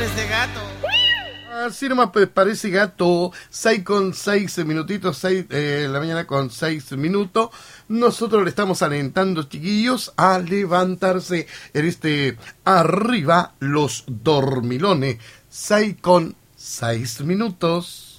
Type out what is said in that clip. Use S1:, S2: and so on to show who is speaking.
S1: parece gato.
S2: Así nomás parece gato. 6:06 minutitos, 6 de la mañana con 6 minutos. Nosotros le estamos alentando, chiquillos, a levantarse en este Arriba los Dormilones. 6:06 minutos.